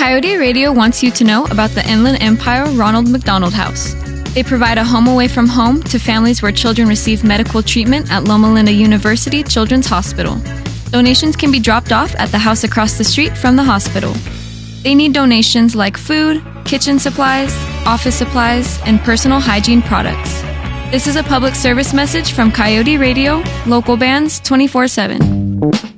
Coyote Radio wants you to know about the Inland Empire Ronald McDonald House. They provide a home away from home to families where children receive medical treatment at Loma Linda University Children's Hospital. Donations can be dropped off at the house across the street from the hospital. They need donations like food, kitchen supplies, office supplies, and personal hygiene products. This is a public service message from Coyote Radio, local bands 24/7.